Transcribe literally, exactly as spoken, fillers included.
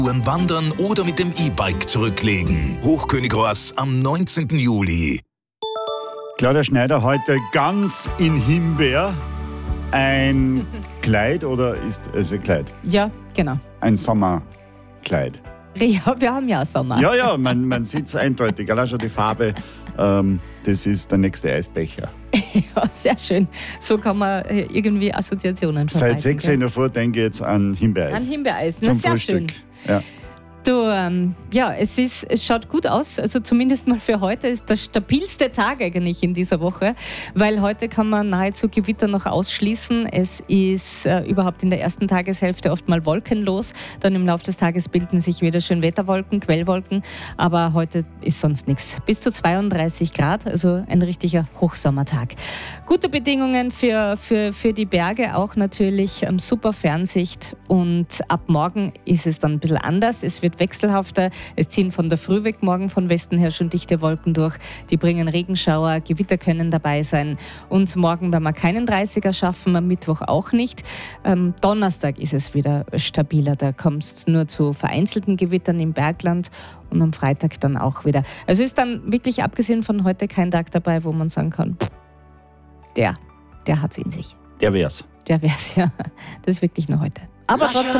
Wandern oder mit dem E-Bike zurücklegen. Hochkönigrass am neunzehnten Juli. Claudia Schneider heute ganz in Himbeer. Ein Kleid oder ist es ein Kleid? Ja, genau. Ein Sommerkleid. Ja, wir haben ja Sommer. Ja, ja, man, man sieht es eindeutig. Allein schon die Farbe, ähm, das ist der nächste Eisbecher. Ja, sehr schön. So kann man irgendwie Assoziationen schon Seit sechs Uhr in der Früh denke ich jetzt an Himbeereis. An Himbeereis, na, Zum sehr Frühstück. schön. Ja. Du, ähm, ja, es, ist, es schaut gut aus. Also zumindest mal für heute ist der stabilste Tag eigentlich in dieser Woche, weil heute kann man nahezu Gewitter noch ausschließen. Es ist äh, überhaupt in der ersten Tageshälfte oft mal wolkenlos. Dann im Laufe des Tages bilden sich wieder schön Wetterwolken, Quellwolken. Aber heute ist sonst nichts. Bis zu zweiunddreißig Grad, also ein richtiger Hochsommertag. Gute Bedingungen für, für, für die Berge, auch natürlich ähm, super Fernsicht. Und ab morgen ist es dann ein bisschen anders. Es wird wechselhafter. Es ziehen von der Früh weg morgen von Westen her schon dichte Wolken durch. Die bringen Regenschauer, Gewitter können dabei sein. Und morgen werden wir keinen dreißiger schaffen, am Mittwoch auch nicht. Ähm, Donnerstag ist es wieder stabiler. Da kommt es nur zu vereinzelten Gewittern im Bergland und am Freitag dann auch wieder. Also ist dann wirklich abgesehen von heute kein Tag dabei, wo man sagen kann, der, der hat's in sich. Der wär's. Der wär's, ja. Das ist wirklich nur heute. Aber trotzdem